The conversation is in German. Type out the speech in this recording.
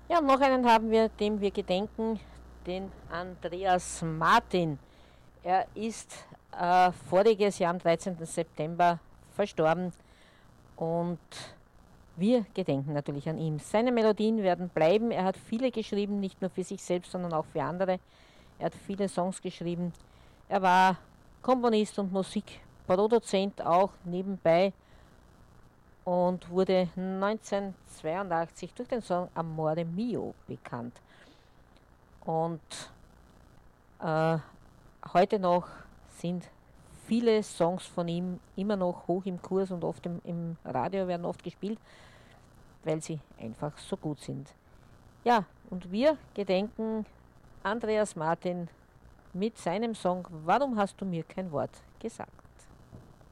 Ja, und noch einen haben wir, dem wir gedenken, den Andreas Martin. Er ist voriges Jahr am 13. September verstorben und wir gedenken natürlich an ihn. Seine Melodien werden bleiben. Er hat viele geschrieben, nicht nur für sich selbst, sondern auch für andere. Er hat viele Songs geschrieben. Er war Komponist und Musikproduzent auch nebenbei und wurde 1982 durch den Song Amore Mio bekannt. Und äh, heute noch sind viele Songs von ihm immer noch hoch im Kurs und oft im Radio werden oft gespielt, weil sie einfach so gut sind. Ja, und wir gedenken Andreas Martin mit seinem Song Warum hast du mir kein Wort gesagt?